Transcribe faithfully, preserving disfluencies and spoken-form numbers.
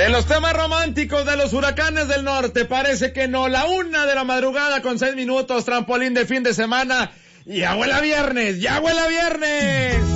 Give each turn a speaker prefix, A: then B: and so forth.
A: De los temas románticos de los Huracanes del Norte, parece que no. La una de la madrugada con seis minutos, trampolín de fin de semana. Ya huele a viernes, ya huele a viernes.